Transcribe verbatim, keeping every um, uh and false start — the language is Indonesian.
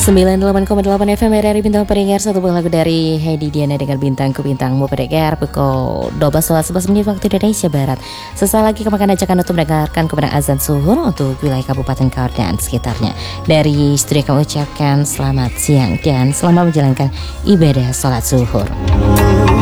sembilan puluh delapan koma delapan F M R R I Bintang Pendengar. Satu buah lagu dari Heidi Diana dengan Bintangku Bintangmu pendengar. Pukul dua belas lewat sebelas menit waktu Indonesia Barat. Sesaat lagi kami akan ajakan untuk mendengarkan kepada azan zuhur untuk wilayah Kabupaten Kaur dan sekitarnya. Dari studio kami ucapkan selamat siang dan selamat menjalankan ibadah sholat zuhur.